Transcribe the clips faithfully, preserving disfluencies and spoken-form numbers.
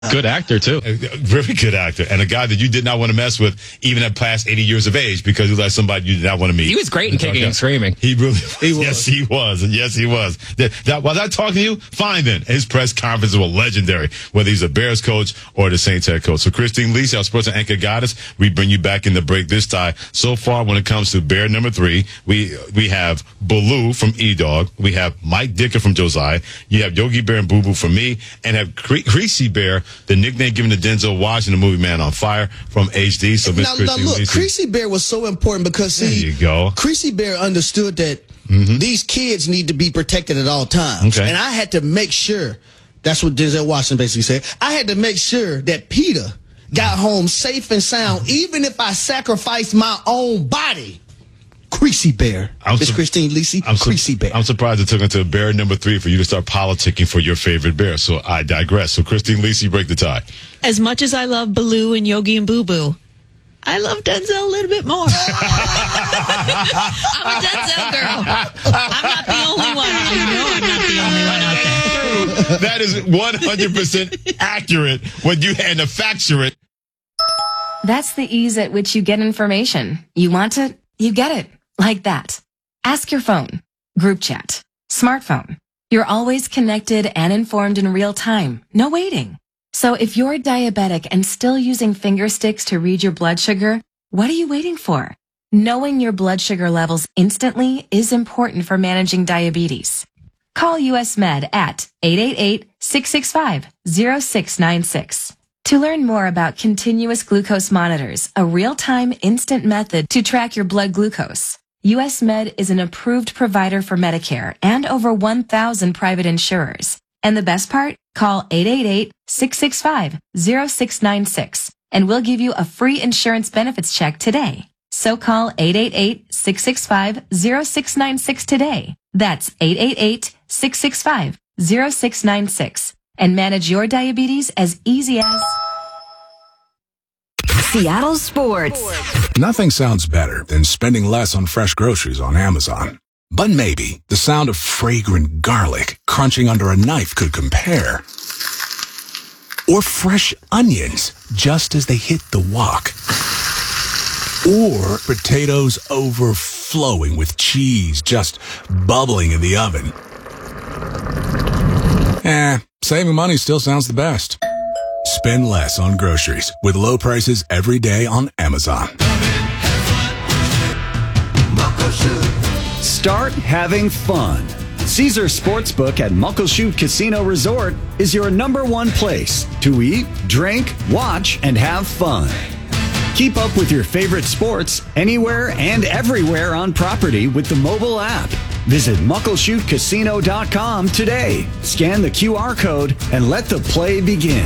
Good actor, too. A very good actor. And a guy that you did not want to mess with, even at past eighty years of age, because he was like somebody you did not want to meet. He was great in Kicking and Screaming. He really was. He was. Yes, he was. And yes, he was. That, that, was I talking to you? Fine then. His press conferences were legendary, whether he's a Bears coach or the Saints head coach. So Christine Lisi, our sports anchor goddess, we bring you back in the break this time. So far, when it comes to Bear number three, we we have Baloo from E-Dog. We have Mike Dicker from Josiah. You have Yogi Bear and Boo Boo from me. And have Cre- Creasy Bear, the nickname given to Denzel Washington, the movie Man on Fire, from H D. So Miss now, Christine now look, Lisi. Creasy Bear was so important because, see, there you go. Creasy Bear understood that Mm-hmm. these kids need to be protected at all times. Okay. And I had to make sure, that's what Denzel Washington basically said, I had to make sure that Peter got home safe and sound, even if I sacrificed my own body. Creasy Bear. Miss su- Christine Lisi, I'm su- Creasy Bear. I'm surprised it took until Bear number three for you to start politicking for your favorite bear. So I digress. So Christine Lisi, break the tie. As much as I love Baloo and Yogi and Boo Boo, I love Denzel a little bit more. I'm a Denzel girl. I'm not the only one. You know I'm not the only one out there. That is one hundred percent accurate when you manufacture it. That's the ease at which you get information. You want it, you get it. Like that. Ask your phone. Group chat. Smartphone. You're always connected and informed in real time. No waiting. So if you're diabetic and still using finger sticks to read your blood sugar, what are you waiting for? Knowing your blood sugar levels instantly is important for managing diabetes. Call U S Med at eight eight eight, six six five, zero six nine six. To learn more about continuous glucose monitors, a real-time instant method to track your blood glucose, U S Med is an approved provider for Medicare and over one thousand private insurers. And the best part? Call eight eight eight, six six five, zero six nine six and we'll give you a free insurance benefits check today. So call eight eight eight, six six five, zero six nine six today. That's eight eight eight, six six five, zero six nine six and manage your diabetes as easy as Seattle Sports. Nothing sounds better than spending less on fresh groceries on Amazon. But maybe the sound of fragrant garlic crunching under a knife could compare. Or fresh onions just as they hit the wok. Or potatoes overflowing with cheese just bubbling in the oven. Eh, saving money still sounds the best. Spend less on groceries with low prices every day on Amazon. Start having fun. Caesar Sportsbook at Muckleshoot Casino Resort is your number one place to eat, drink, watch, and have fun. Keep up with your favorite sports anywhere and everywhere on property with the mobile app. Visit muckleshoot casino dot com today. Scan the Q R code and let the play begin.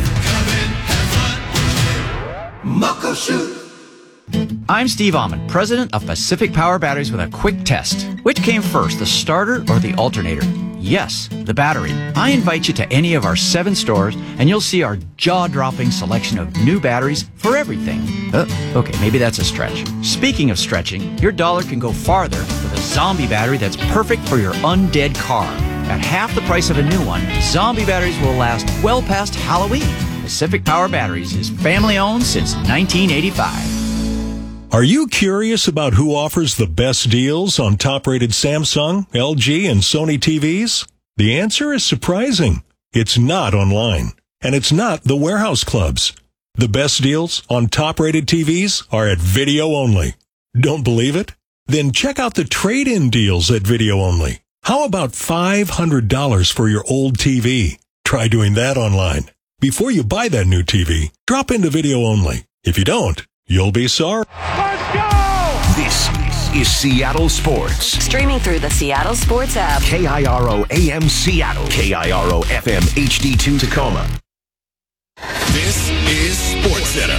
Muckleshoot. I'm Steve Almond, president of Pacific Power Batteries, with a quick test. Which came first, the starter or the alternator? Yes, the battery. I invite you to any of our seven stores, and you'll see our jaw-dropping selection of new batteries for everything. Uh, okay, maybe that's a stretch. Speaking of stretching, your dollar can go farther with a Zombie battery that's perfect for your undead car. At half the price of a new one, Zombie batteries will last well past Halloween. Pacific Power Batteries is family-owned since nineteen eighty-five. Are you curious about who offers the best deals on top-rated Samsung, L G, and Sony T Vs? The answer is surprising. It's not online, and it's not the warehouse clubs. The best deals on top-rated T Vs are at Video Only. Don't believe it? Then check out the trade-in deals at Video Only. How about five hundred dollars for your old T V? Try doing that online. Before you buy that new T V, drop into Video Only. If you don't, you'll be sorry. Let's go! This is Seattle Sports. Streaming through the Seattle Sports app. K I R O A M Seattle. K I R O F M H D two Tacoma. This is SportsCenter.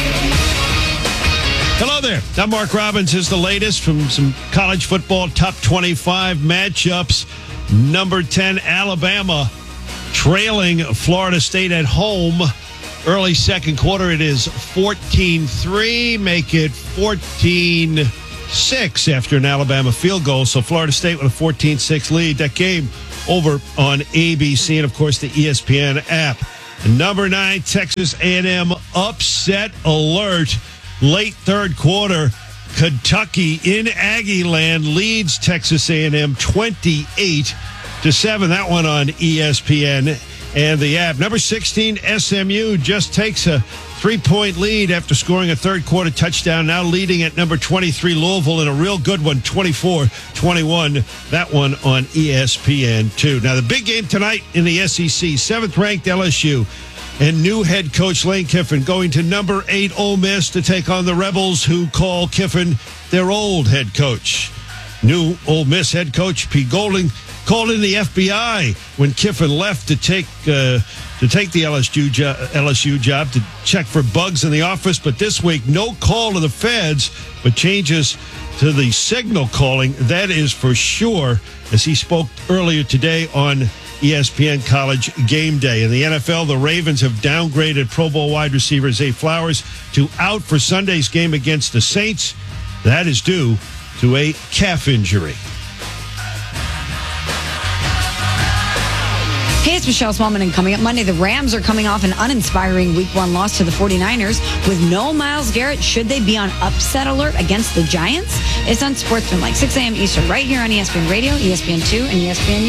Hello there. I'm Mark Robbins. Here's the latest from some college football top twenty-five matchups. Number ten, Alabama trailing Florida State at home. Early second quarter, it is fourteen three. Make it fourteen six after an Alabama field goal. So Florida State with a fourteen six lead. That game over on A B C and, of course, the E S P N app. Number nine, Texas A and M upset alert. Late third quarter, Kentucky in Aggieland leads Texas A and M twenty-eight to seven. That one on E S P N and the app. Number sixteen, S M U just takes a three-point lead after scoring a third-quarter touchdown. Now leading at number twenty-three, Louisville, in a real good one, twenty-four twenty-one. That one on E S P N two. Now, the big game tonight in the S E C, seventh-ranked L S U and new head coach Lane Kiffin going to number eight Ole Miss to take on the Rebels, who call Kiffin their old head coach. New Ole Miss head coach Pete Golding called in the F B I when Kiffin left to take uh, to take the L S U jo- L S U job to check for bugs in the office. But this week, no call to the feds, but changes to the signal calling. That is for sure, as he spoke earlier today on E S P N College Game Day. In the N F L, the Ravens have downgraded Pro Bowl wide receiver Zay Flowers to out for Sunday's game against the Saints. That is due to a calf injury. Hey, it's Michelle Smallman, and coming up Monday, the Rams are coming off an uninspiring week one loss to the forty-niners. With no Myles Garrett, should they be on upset alert against the Giants? It's on Sportsman, like six a.m. Eastern, right here on E S P N Radio, E S P N two, and E S P N